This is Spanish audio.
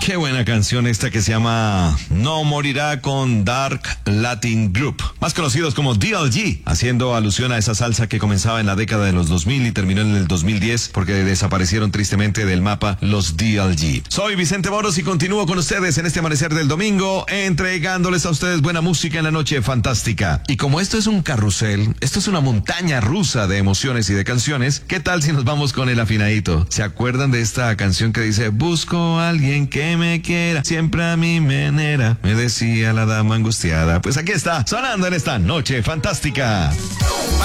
Qué buena canción esta que se llama No Morirá con Dark Latin Group, más conocidos como DLG, haciendo alusión a esa salsa que comenzaba en la década de los 2000 y terminó en el 2010 porque desaparecieron tristemente del mapa los DLG. Soy Vicente Moros y continúo con ustedes en este amanecer del domingo, entregándoles a ustedes buena música en la noche fantástica. Y como esto es un carrusel, esto es una montaña rusa de emociones y de canciones, ¿qué tal si nos vamos con el afinadito? ¿Se acuerdan de esta canción que dice: busco a alguien que me quiera, siempre a mi manera, me decía la dama angustiada? Pues aquí está, sonando en esta noche fantástica.